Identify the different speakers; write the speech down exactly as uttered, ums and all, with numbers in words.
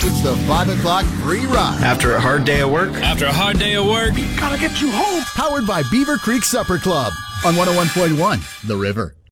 Speaker 1: It's the five o'clock free ride.
Speaker 2: After a hard day of work?
Speaker 3: After a hard day of work?
Speaker 1: Gotta get you home. Powered by Beaver Creek Supper Club on one oh one point one The River.